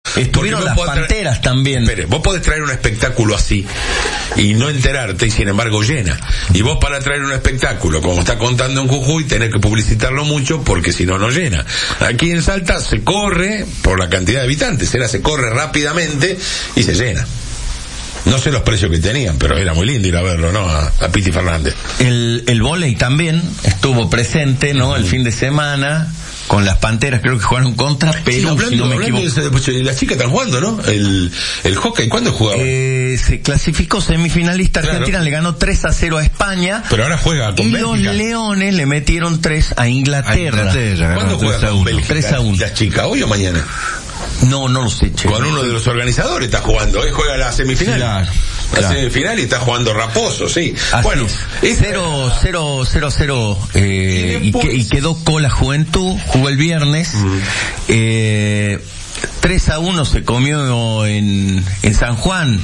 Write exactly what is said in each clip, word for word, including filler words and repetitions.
Estuvieron las Panteras también. Espere, vos podés traer un espectáculo así y no enterarte, y sin embargo llena. Y vos para traer un espectáculo, como está contando en Jujuy, tenés que publicitarlo mucho, porque si no, no llena. Aquí en Salta se corre por la cantidad de habitantes, era se corre rápidamente y se llena. No sé los precios que tenían, pero era muy lindo ir a verlo, ¿no? A, a Piti Fernández. El, el vóley también estuvo presente, ¿no? El fin de semana, con las Panteras, creo que jugaron contra Perú, sí, hablando, si no me equivoco. De, de, las chicas están jugando, ¿no? El, el hockey, ¿cuándo jugaban? Eh, se clasificó semifinalista, claro. Argentina le ganó tres a cero a España. Pero ahora juega con y Bélgica. Y los Leones le metieron tres a Inglaterra. A Inglaterra. ¿Cuándo juega con Bélgica? tres a uno. ¿Las chicas hoy o mañana? No, no lo sé, che. Con uno de los organizadores está jugando, ¿eh? Juega la semifinal. Claro, la claro. semifinal y está jugando Raposo, sí. Así bueno, es. cero cero cero cero eh, y, que, y quedó con la Juventud, jugó el viernes. Mm. Eh, tres a uno se comió en, en San Juan,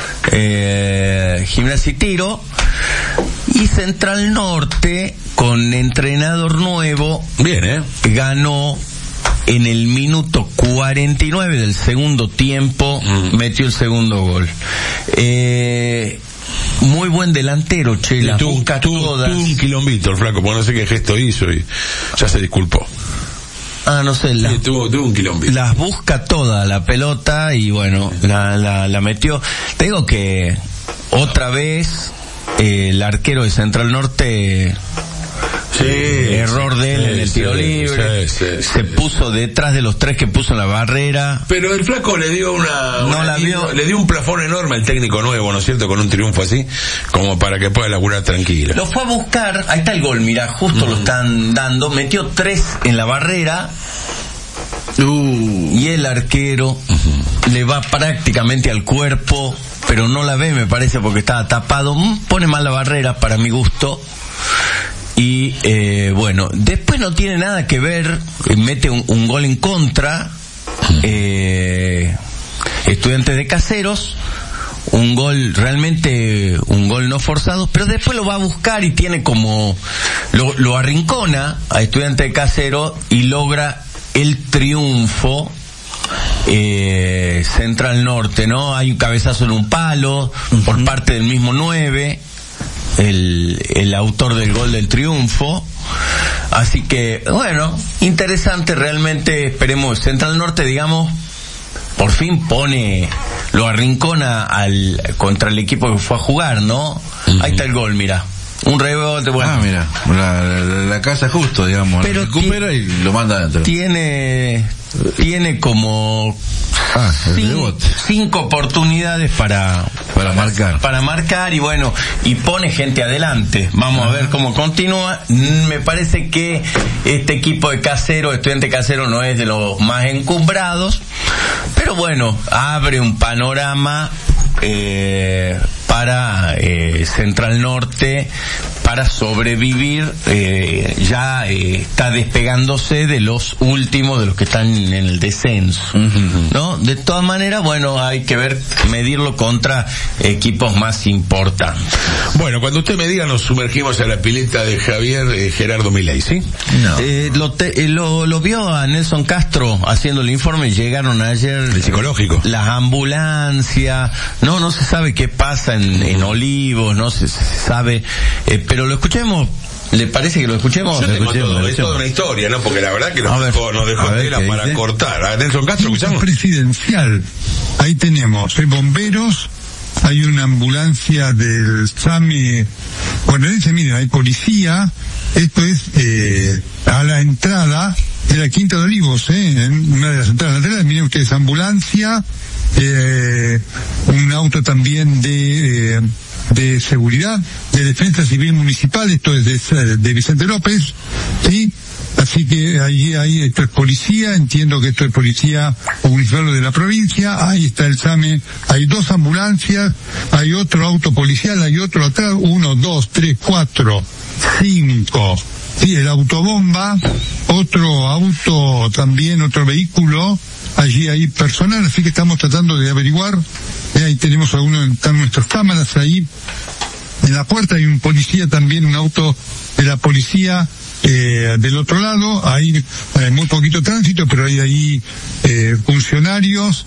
eh, Gimnasia y Tiro. Y Central Norte, con entrenador nuevo, bien, ¿eh? ganó en el minuto cuarenta y nueve del segundo tiempo, mm. metió el segundo gol. Eh, muy buen delantero, che, la tuvo, busca tuvo, todas. tuvo un quilombito el flaco, porque no sé qué gesto hizo y ya se disculpó. Ah, no sé, la, sí, tuvo, tuvo un quilombito. Las busca toda la pelota y bueno, la, la, la metió. Te digo que otra vez eh, el arquero de Central Norte... Sí, error de él sí, en el tiro sí, libre, sí, sí, se sí. puso detrás de los tres que puso en la barrera. Pero el flaco le dio una, no una la vio. le dio un plafón enorme al técnico nuevo, ¿no es cierto? Con un triunfo así, como para que pueda laburar tranquilo. Lo fue a buscar, ahí está el gol, mira, justo mm. lo están dando, metió tres en la barrera. Uh. Y el arquero uh-huh. le va prácticamente al cuerpo, pero no la ve, me parece, porque estaba tapado. Mm, pone mal la barrera para mi gusto. Y eh, bueno, después no tiene nada que ver, eh, mete un, un gol en contra, eh, Estudiantes de Caseros, un gol realmente, un gol no forzado, pero después lo va a buscar y tiene como, lo, lo arrincona a Estudiantes de Caseros y logra el triunfo. Eh, Central Norte, ¿no? Hay un cabezazo en un palo uh-huh. por parte del mismo nueve. El, el autor del gol del triunfo. Así que, bueno, interesante realmente. Esperemos, Central Norte, digamos, por fin pone, lo arrincona al, contra el equipo que fue a jugar, ¿no? Uh-huh. Ahí está el gol, mira. Un rebote, bueno. Ah, mira, la, la, la casa justo, digamos. Pero recupera y lo manda adentro. Tiene, tiene como ah, cinco, cinco oportunidades para, para marcar. Para marcar y bueno, y pone gente adelante. Vamos ah. a ver cómo continúa. Me parece que este equipo de Casero, Estudiante Casero, no es de los más encumbrados, pero bueno, abre un panorama eh, para eh, Central Norte para sobrevivir. eh, ya eh, está despegándose de los últimos, de los que están en el descenso, uh-huh. ¿no? De todas maneras, bueno, hay que ver, medirlo contra equipos más importantes. Bueno, cuando usted me diga, nos sumergimos a la pileta de Javier eh, Gerardo Milei, ¿sí? No. Eh, lo, te, eh, lo, lo vio a Nelson Castro haciendo el informe. Llegaron ayer el psicológico, las ambulancias, no, no se sabe qué pasa en, en Olivos, no se, se sabe, eh, pero lo escuchemos. ¿Le parece que lo escuchemos? Yo lo tengo escuchemos, todo, lo es toda una historia, ¿no? Porque la verdad que nos ver, dejó, nos dejó tela para dice? cortar. A Nelson Castro, ¿escuchamos? Presidencial. Ahí tenemos, hay bomberos, hay una ambulancia del SAMI. Bueno, dice, miren, hay policía. Esto es eh, a la entrada de la Quinta de Olivos, ¿eh? En una de las entradas laterales. Miren ustedes, ambulancia, eh, un auto también de... Eh, de seguridad, de defensa civil municipal, esto es de, de Vicente López, ¿sí? Así que allí hay, esto es policía, entiendo que esto es policía municipal de la provincia, ahí está el SAME, hay dos ambulancias, hay otro auto policial, hay otro atrás, uno, dos, tres, cuatro, cinco, sí, el autobomba, otro auto también, otro vehículo, allí hay personal, así que estamos tratando de averiguar. Eh, ahí tenemos algunos, están nuestras cámaras ahí. En la puerta hay un policía también, un auto de la policía eh, del otro lado. Hay eh, muy poquito tránsito, pero hay ahí eh, funcionarios.